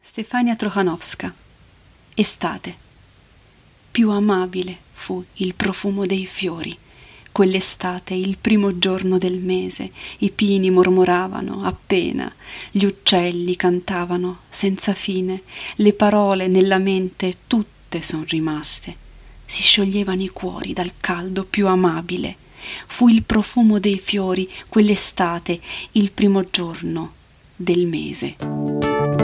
Stefania Trochanowska. Estate. Più amabile fu il profumo dei fiori. Quell'estate, il primo giorno del mese, i pini mormoravano appena, gli uccelli cantavano senza fine, le parole nella mente tutte son rimaste. Si scioglievano i cuori dal caldo più amabile. Fu il profumo dei fiori quell'estate, il primo giorno del mese.